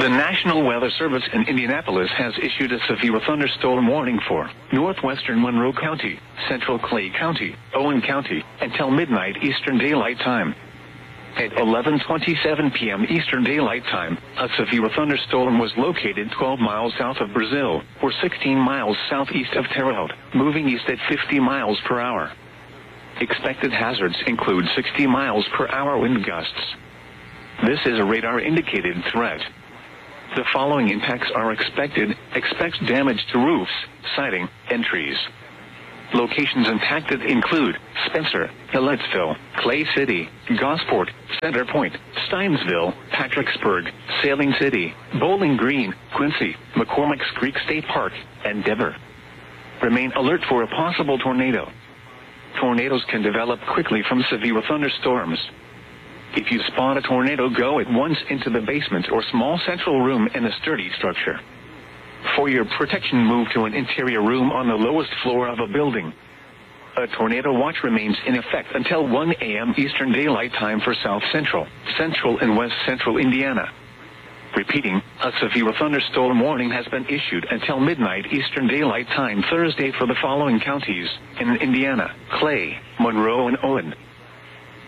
The National Weather Service in Indianapolis has issued a severe thunderstorm warning for northwestern Monroe County, central Clay County, Owen County, until midnight Eastern Daylight Time. At 11:27 p.m. Eastern Daylight Time, a severe thunderstorm was located 12 miles south of Brazil, or 16 miles southeast of Terre Haute, moving east at 50 miles per hour. Expected hazards include 60 miles per hour wind gusts. This is a radar-indicated threat. The following impacts are expected. Expect damage to roofs, siding, and trees. Locations impacted include Spencer, Hilletsville, Clay City, Gosport, Center Point, Steinsville, Patricksburg, Sailing City, Bowling Green, Quincy, McCormick's Creek State Park, and Denver. Remain alert for a possible tornado. Tornadoes can develop quickly from severe thunderstorms. If you spot a tornado, go at once into the basement or small central room in a sturdy structure. For your protection, move to an interior room on the lowest floor of a building. A tornado watch remains in effect until 1 a.m. Eastern Daylight Time for South Central, Central and West Central Indiana. Repeating, a severe thunderstorm warning has been issued until midnight Eastern Daylight Time Thursday for the following counties in Indiana: Clay, Monroe and Owen.